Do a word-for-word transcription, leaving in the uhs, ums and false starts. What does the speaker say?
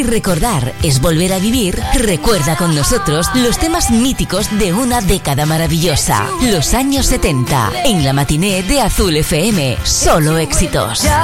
recordar es volver a vivir, recuerda con nosotros los temas míticos de una década maravillosa, los años setenta, en la matiné de Azul F M. Solo éxitos.